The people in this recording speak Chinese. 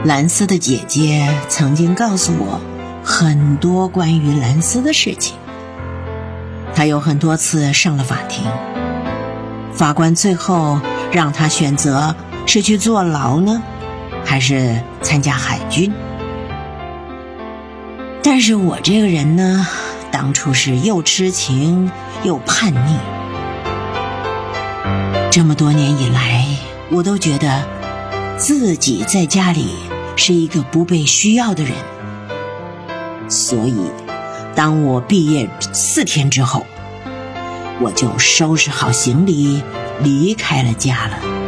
蓝斯的姐姐曾经告诉我很多关于蓝斯的事情。她有很多次上了法庭，法官最后让她选择是去坐牢呢，还是参加海军。但是我这个人呢，当初是又痴情又叛逆。这么多年以来，我都觉得自己在家里是一个不被需要的人。所以当我毕业4天之后，我就收拾好行李离开了家了。